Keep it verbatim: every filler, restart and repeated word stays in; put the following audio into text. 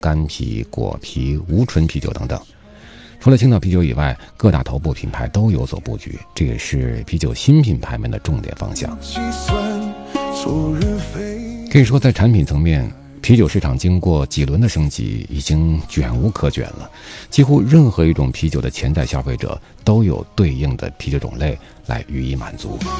干啤、果啤、无醇啤酒等等。除了青岛啤酒以外，各大头部品牌都有所布局，这也是啤酒新品牌们的重点方向。可以说，在产品层面，啤酒市场经过几轮的升级，已经卷无可卷了。几乎任何一种啤酒的潜在消费者都有对应的啤酒种类来予以满足。